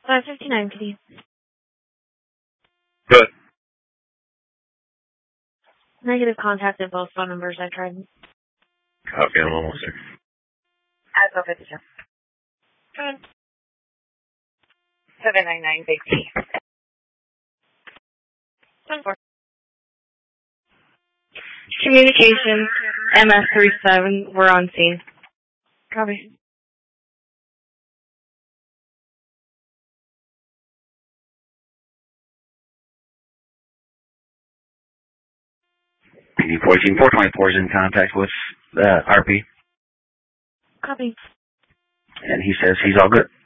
559, PD. Good. Negative contacted both phone numbers I tried. Copy, I'm almost there. Alpha 52. Good. 799 Big T. 10-4. Communication, MS37, we're on scene. Copy. PD 14-424 is in contact with RP. Copy. And he says he's all good.